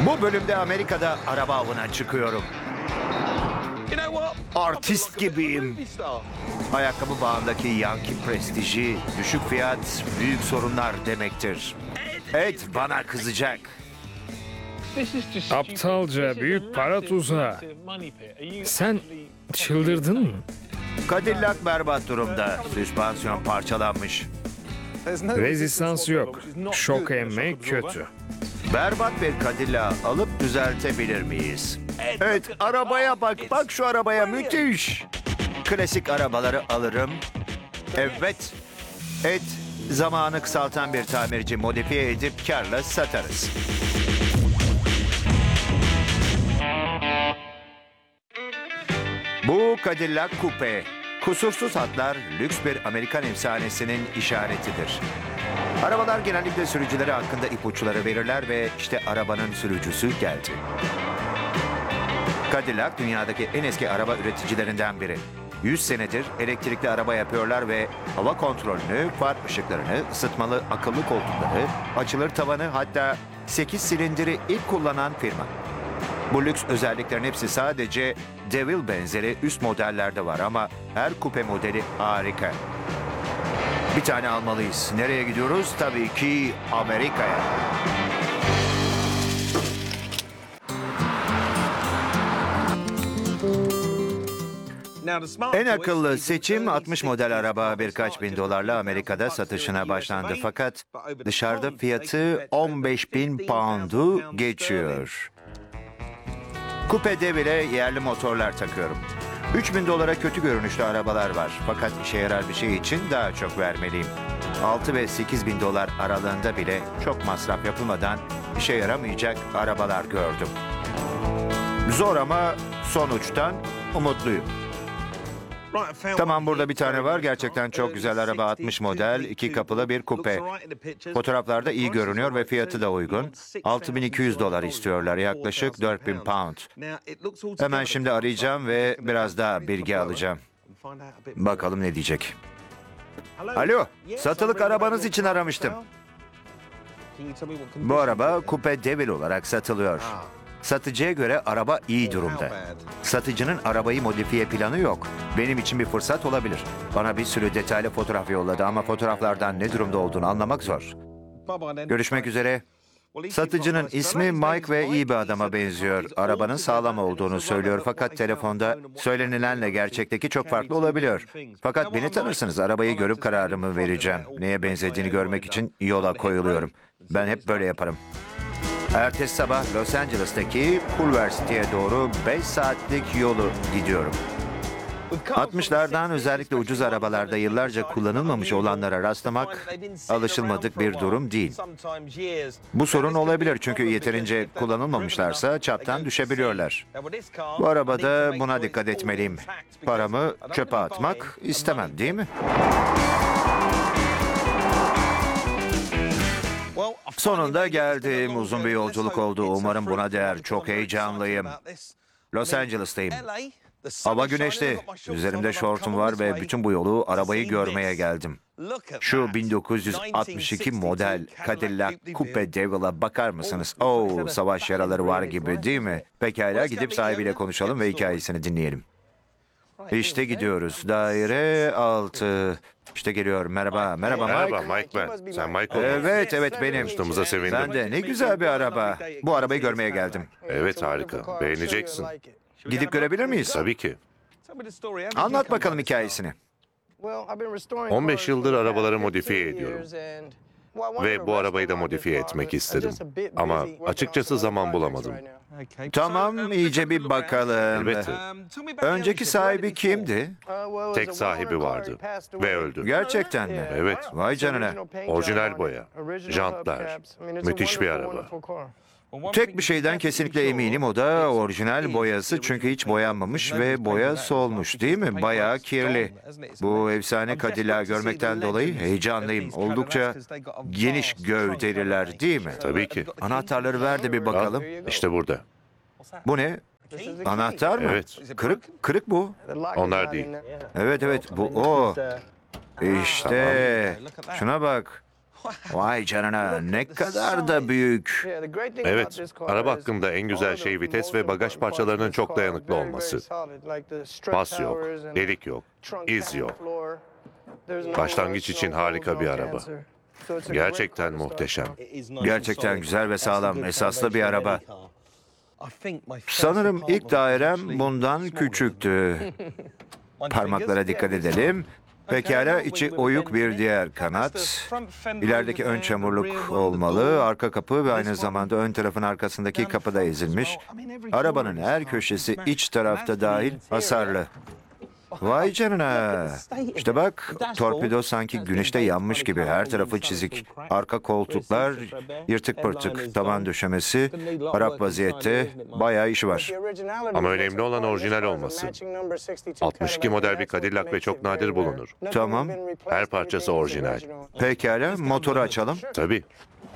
Bu bölümde Amerika'da araba avına çıkıyorum. Artist gibiyim. Ayakkabı bağındaki Yankee prestiji, düşük fiyat, büyük sorunlar demektir. Ed bana kızacak. Aptalca büyük para tuzağı. Sen çıldırdın mı? Cadillac berbat durumda. Süspansiyon parçalanmış. Rezistans yok. Şok emme kötü. Berbat bir Cadillac alıp düzeltebilir miyiz? Evet, arabaya bak. Bak şu arabaya, müthiş. Klasik arabaları alırım. Evet. Evet, zamanı kısaltan bir tamirci modifiye edip kârla satarız. Bu Cadillac Coupe. Kusursuz hatlar lüks bir Amerikan efsanesinin işaretidir. Arabalar genellikle sürücüleri hakkında ipuçları verirler ve işte arabanın sürücüsü geldi. Cadillac dünyadaki en eski araba üreticilerinden biri. 100 senedir elektrikli araba yapıyorlar ve hava kontrolünü, far ışıklarını, ısıtmalı akıllı koltukları, açılır tavanı, hatta 8 silindiri ilk kullanan firma. Bu lüks özelliklerin hepsi sadece Devil benzeri üst modellerde var ama her kupe modeli harika. Bir tane almalıyız. Nereye gidiyoruz? Tabii ki Amerika'ya. En akıllı seçim 60 model araba birkaç bin dolarla Amerika'da satışına başlandı. Fakat dışarıda fiyatı 15.000 pound'u geçiyor. Coupe Devil'e yerli motorlar takıyorum. 3.000 dolara kötü görünüşlü arabalar var. Fakat işe yarar bir şey için daha çok vermeliyim. 6 ve 8.000 dolar aralığında bile çok masraf yapılmadan işe yaramayacak arabalar gördüm. Zor ama sonuçtan umutluyum. Tamam, burada bir tane var. Gerçekten çok güzel araba, 60 model, 2 kapılı bir kupe. Fotoğraflarda iyi görünüyor ve fiyatı da uygun. 6.200 dolar istiyorlar, yaklaşık 4.000 pound. Hemen şimdi arayacağım ve biraz daha bilgi alacağım. Bakalım ne diyecek. Alo, satılık arabanız için aramıştım. Bu araba Coupe Devil olarak satılıyor. Satıcıya göre araba iyi durumda. Satıcının arabayı modifiye planı yok. Benim için bir fırsat olabilir. Bana bir sürü detaylı fotoğraf yolladı ama fotoğraflardan ne durumda olduğunu anlamak zor. Görüşmek üzere. Satıcının ismi Mike ve iyi bir adama benziyor. Arabanın sağlam olduğunu söylüyor fakat telefonda söylenilenle gerçekteki çok farklı olabiliyor. Fakat beni tanırsınız, arabayı görüp kararımı vereceğim. Neye benzediğini görmek için yola koyuluyorum. Ben hep böyle yaparım. Ertesi sabah Los Angeles'taki Culver doğru 5 saatlik yolu gidiyorum. 60'lardan özellikle ucuz arabalarda yıllarca kullanılmamış olanlara rastlamak alışılmadık bir durum değil. Bu sorun olabilir çünkü yeterince kullanılmamışlarsa çaptan düşebiliyorlar. Bu arabada buna dikkat etmeliyim. Paramı çöpe atmak istemem, değil mi? Sonunda geldim. Uzun bir yolculuk oldu. Umarım buna değer. Çok heyecanlıyım. Los Angeles'tayım. Hava güneşli. Üzerimde şortum var ve bütün bu yolu arabayı görmeye geldim. Şu 1962 model Cadillac Coupe Devil'a bakar mısınız? Oo, savaş yaraları var gibi, değil mi? Pekala, gidip sahibiyle konuşalım ve hikayesini dinleyelim. İşte gidiyoruz. Daire 6. İşte geliyor. Merhaba. Merhaba Mike. Merhaba Mike ben. Sen Mike ol. Evet benim. Tanıştığımıza sevindim. Ben de. Ne güzel bir araba. Bu arabayı görmeye geldim. Evet, harika. Beğeneceksin. Gidip görebilir miyiz? Tabii ki. Anlat bakalım hikayesini. 15 yıldır arabaları modifiye ediyorum. Ve bu arabayı da modifiye etmek istedim. Ama açıkçası zaman bulamadım. Tamam, iyice bir bakalım. Elbette. Önceki sahibi kimdi? Tek sahibi vardı ve öldü. Gerçekten mi? Evet. Vay canına. Orijinal boya, jantlar. Müthiş bir araba. Tek bir şeyden kesinlikle eminim, o da orijinal boyası, çünkü hiç boyanmamış ve boya solmuş, değil mi? Bayağı kirli. Bu efsane Cadillac'ı görmekten dolayı heyecanlıyım. Oldukça geniş gövdeliler, değil mi? Tabii ki. Anahtarları ver de bir bakalım. İşte burada. Bu ne? Anahtar mı? Evet. Kırık bu. Onlar değil. Evet bu o. İşte şuna bak. Vay canına, ne kadar da büyük. Evet, araba hakkında en güzel şey vites ve bagaj parçalarının çok dayanıklı olması. Pas yok, delik yok, iz yok. Başlangıç için harika bir araba. Gerçekten muhteşem. Gerçekten güzel ve sağlam, esaslı bir araba. Sanırım ilk dairem bundan küçüktü. Parmaklara dikkat edelim. Pekala, içi oyuk bir diğer kanat. İlerideki ön çamurluk olmalı. Arka kapı ve aynı zamanda ön tarafın arkasındaki kapı da ezilmiş. Arabanın her köşesi iç tarafta dahil hasarlı. Vay canına. İşte bak, torpido sanki güneşte yanmış gibi. Her tarafı çizik. Arka koltuklar yırtık pırtık. Tavan döşemesi harap vaziyette. Bayağı işi var. Ama önemli olan orijinal olması. 62 model bir Cadillac ve çok nadir bulunur. Tamam. Her parçası orijinal. Pekala, motoru açalım. Tabii.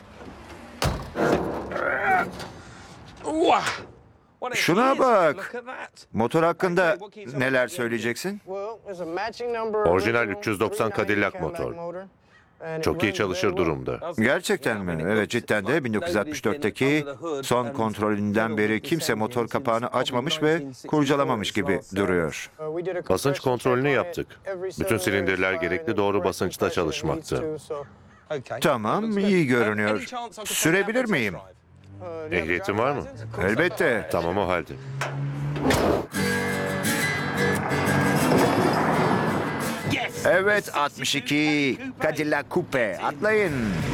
Şuna bak. Motor hakkında neler söyleyeceksin? Orijinal 390 Cadillac motor. Çok iyi çalışır durumda. Gerçekten mi? Evet, cidden de 1964'teki son kontrolünden beri kimse motor kapağını açmamış ve kurcalamamış gibi duruyor. Basınç kontrolünü yaptık. Bütün silindirler gerekli doğru basınçta çalışmakta. Tamam, iyi görünüyor. Sürebilir miyim? Ehliyetin var mı? Elbette. Tamam o halde. Evet, 62 Cadillac Coupe. Atlayın.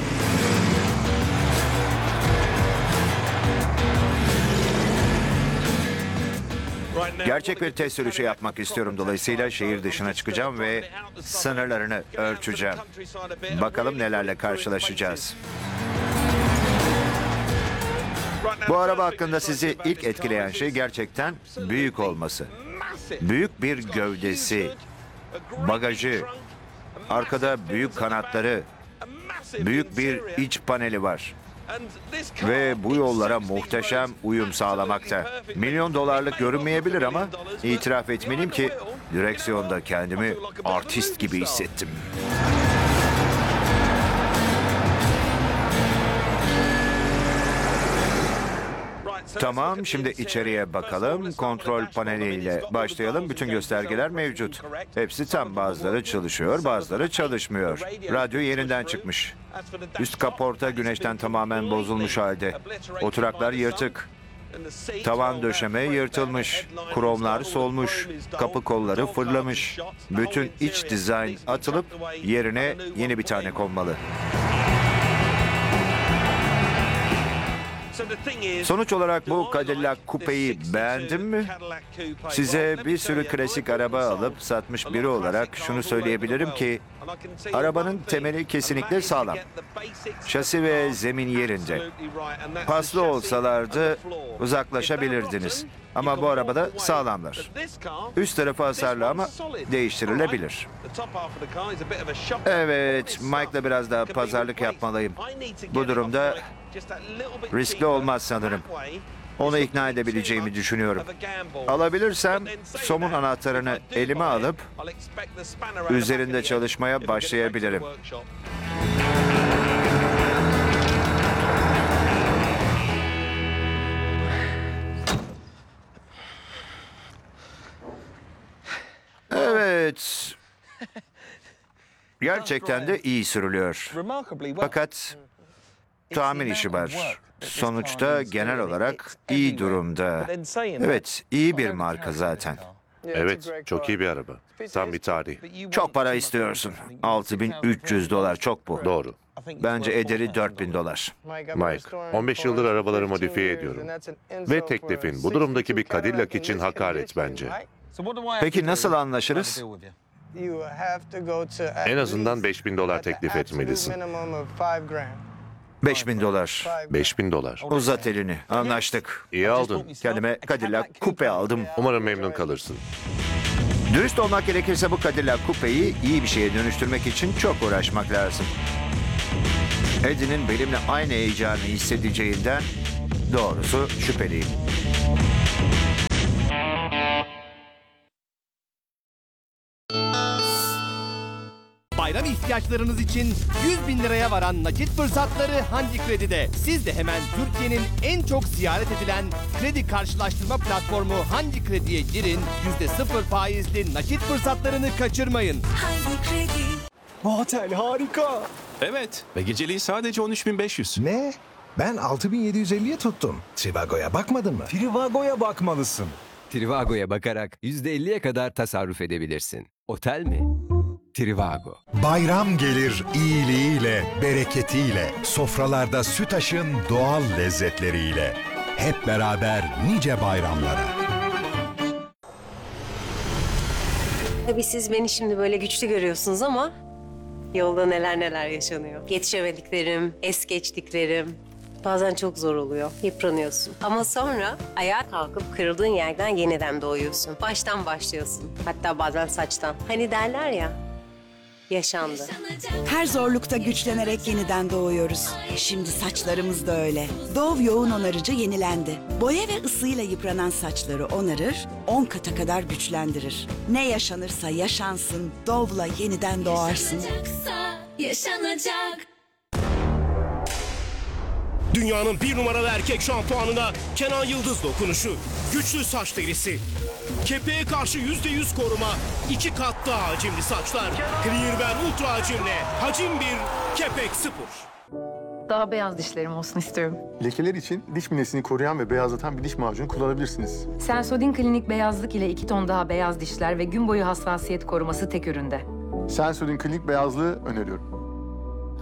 Gerçek bir test sürüşü yapmak istiyorum. Dolayısıyla şehir dışına çıkacağım ve sınırlarını ölçeceğim. Bakalım nelerle karşılaşacağız. Bu araba hakkında sizi ilk etkileyen şey gerçekten büyük olması. Büyük bir gövdesi, bagajı, arkada büyük kanatları, büyük bir iç paneli var. Ve bu yollara muhteşem uyum sağlamakta. Milyon dolarlık görünmeyebilir ama itiraf etmeliyim ki direksiyonda kendimi artist gibi hissettim. Tamam, şimdi içeriye bakalım. Kontrol paneliyle başlayalım. Bütün göstergeler mevcut. Hepsi tam, bazıları çalışıyor, bazıları çalışmıyor. Radyo yerinden çıkmış. Üst kaporta güneşten tamamen bozulmuş halde. Oturaklar yırtık. Tavan döşeme yırtılmış. Kromlar solmuş. Kapı kolları fırlamış. Bütün iç dizayn atılıp yerine yeni bir tane konmalı. Sonuç olarak bu Cadillac Coupe'yi beğendin mi? Size bir sürü klasik araba alıp satmış biri olarak şunu söyleyebilirim ki arabanın temeli kesinlikle sağlam. Şasi ve zemin yerinde. Paslı olsalardı uzaklaşabilirdiniz. Ama bu arabada sağlamlar. Üst tarafı hasarlı ama değiştirilebilir. Evet, Mike'la biraz daha pazarlık yapmalıyım. Bu durumda riskli olmaz sanırım. Onu ikna edebileceğimi düşünüyorum. Alabilirsem somun anahtarını elime alıp üzerinde çalışmaya başlayabilirim. Evet. Gerçekten de iyi sürülüyor. Fakat tamir işi var. Sonuçta genel olarak iyi durumda. Evet, iyi bir marka zaten. Evet, çok iyi bir araba. Tam bir tarih. Çok para istiyorsun. 6.300 dolar çok bu. Doğru. Bence ederi 4.000 dolar. Mike, 15 yıldır arabaları modifiye ediyorum. Ve teklifin bu durumdaki bir Cadillac için hakaret bence. Peki nasıl anlaşırız? En azından 5.000 dolar teklif etmelisin. 5.000 dolar. 5.000 dolar. Uzat elini. Anlaştık. İyi aldın. Kendime Cadillac Coupe aldım. Umarım memnun kalırsın. Dürüst olmak gerekirse bu Cadillac Coupe'yi iyi bir şeye dönüştürmek için çok uğraşmak lazım. Eddie'nin benimle aynı heyecanı hissedeceğinden doğrusu şüpheliyim. bayram ihtiyaçlarınız için 100.000 liraya varan nakit fırsatları Hangi Kredi'de. Siz de hemen Türkiye'nin en çok ziyaret edilen kredi karşılaştırma platformu Hangi Kredi'ye girin, %0 faizli nakit fırsatlarını kaçırmayın. Hangi Kredi? Bu otel harika. Evet ve geceliği sadece 13.500. Ne? Ben 6.750'ye tuttum. Trivago'ya bakmadın mı? Trivago'ya bakmalısın. Trivago'ya bakarak %50'ye kadar tasarruf edebilirsin. Otel mi? Trivago. Bayram gelir iyiliğiyle, bereketiyle, sofralarda Sütaş'ın doğal lezzetleriyle. Hep beraber nice bayramlara. Tabii siz beni şimdi böyle güçlü görüyorsunuz ama yolda neler neler yaşanıyor. Yetişemediklerim, es geçtiklerim. Bazen çok zor oluyor, yıpranıyorsun. Ama sonra ayağa kalkıp kırıldığın yerden yeniden doğuyorsun. Baştan başlıyorsun. Hatta bazen saçtan. Hani derler ya, yaşandı. Her zorlukta güçlenerek yeniden doğuyoruz. Şimdi saçlarımız da öyle. Dove yoğun onarıcı yenilendi. Boya ve ısıyla yıpranan saçları onarır, 10 kata kadar güçlendirir. Ne yaşanırsa yaşansın, Dove'la yeniden doğarsın. Yaşanacak. Dünyanın bir numaralı erkek şampuanına Kenan Yıldız dokunuşu. Güçlü saç derisi. Kepeğe karşı %100 koruma. 2 kat daha hacimli saçlar. Clearwear Ultra hacimle. Hacim 1, kepek 0. Daha beyaz dişlerim olsun istiyorum. Lekeler için diş minesini koruyan ve beyazlatan bir diş macunu kullanabilirsiniz. Sensodyne Klinik beyazlık ile 2 ton daha beyaz dişler ve gün boyu hassasiyet koruması tek üründe. Sensodyne klinik beyazlığı öneriyorum.